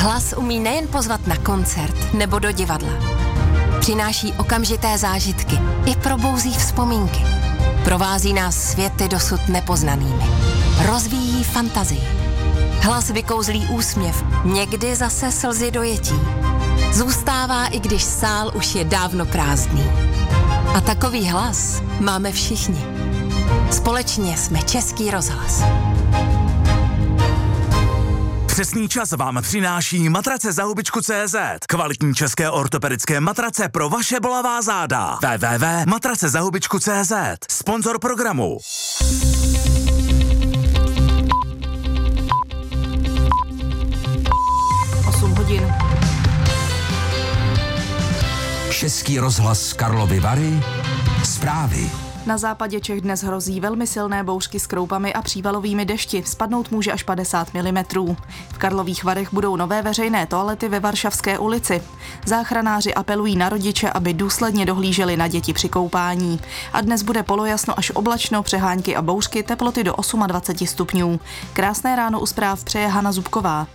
Hlas umí nejen pozvat na koncert nebo do divadla. Přináší okamžité zážitky i probouzí vzpomínky. Provází nás světy dosud nepoznanými. Rozvíjí fantazii. Hlas vykouzlí úsměv, někdy zase slzy dojetí. Zůstává, i když sál už je dávno prázdný. A takový hlas máme všichni. Společně jsme Český rozhlas. Přesný čas vám přináší matrace za hubičku.cz. Kvalitní české ortopedické matrace pro vaše bolavá záda. www.matracezahubičku.cz. Sponzor programu. Český rozhlas Karlovy Vary. Zprávy. Na západě Čech dnes hrozí velmi silné bouřky s kroupami a přívalovými dešti. Spadnout může až 50 mm. V Karlových Varech budou nové veřejné toalety ve Varšavské ulici. Záchranáři apelují na rodiče, aby důsledně dohlíželi na děti při koupání. A dnes bude polojasno až oblačno, přehánky a bouřky, teploty do 28 stupňů. Krásné ráno u zpráv přeje Hana Zubková.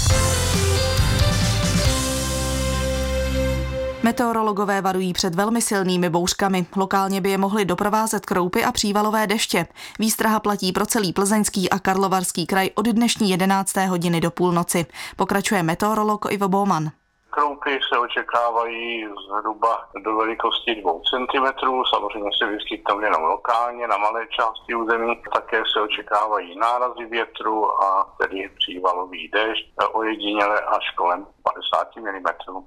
Meteorologové varují před velmi silnými bouřkami. Lokálně by je mohly doprovázet kroupy a přívalové deště. Výstraha platí pro celý Plzeňský a Karlovarský kraj od dnešní 11. hodiny do půlnoci. Pokračuje meteorolog Ivo Baumann. Kroupy se očekávají zhruba do velikosti 2 cm, samozřejmě se vyskytnou jenom lokálně na malé části území. Také se očekávají nárazy větru a tedy přívalový déšť, ojediněle až kolem 50 mm.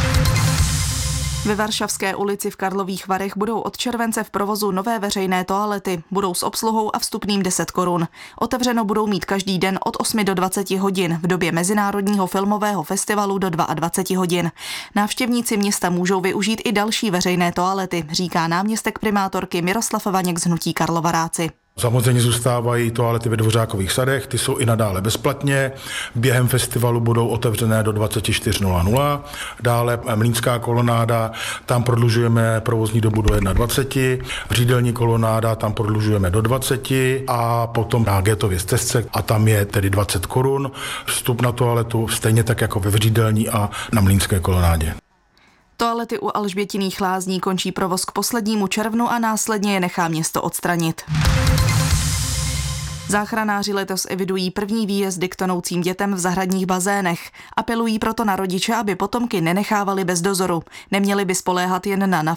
Ve Varšavské ulici v Karlových Varech budou od července v provozu nové veřejné toalety. Budou s obsluhou a vstupným 10 korun. Otevřeno budou mít každý den od 8 do 20 hodin, v době Mezinárodního filmového festivalu do 22 hodin. Návštěvníci města můžou využít i další veřejné toalety, říká náměstek primátorky Miroslav Vaněk z hnutí Karlovaráci. Samozřejmě zůstávají toalety ve Dvořákových sadech, ty jsou i nadále bezplatně. Během festivalu budou otevřené do 24:00. Dále Mlýnská kolonáda, tam prodlužujeme provozní dobu do 21. Řídelní kolonáda, tam prodlužujeme do 20. A potom na Gétově stezce, a tam je tedy 20 korun. Vstup na toaletu stejně tak jako ve Vřídelní a na Mlýnské kolonádě. Toalety u Alžbětiných lázní končí provoz k poslednímu červnu a následně je nechá město odstranit. Záchranáři letos evidují první výjezdy k tonoucím dětem v zahradních bazénech. Apelují proto na rodiče, aby potomky nenechávali bez dozoru. Neměli by spoléhat jen na